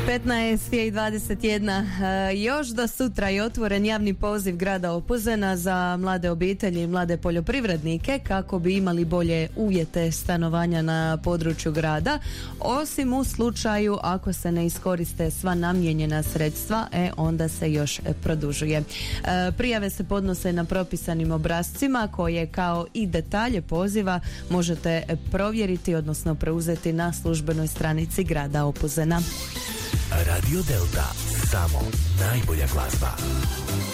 15 je i 21. Još do sutra je otvoren javni poziv grada Opuzena za mlade obitelji i mlade poljoprivrednike kako bi imali bolje uvjete stanovanja na području grada, osim u slučaju ako se ne iskoriste sva namijenjena sredstva, onda se još produžuje. Prijave se podnose na propisanim obrascima koje kao i detalje poziva možete provjeriti, odnosno preuzeti na službenoj stranici grada Opuzena. Radio Delta, samo najbolja glazba.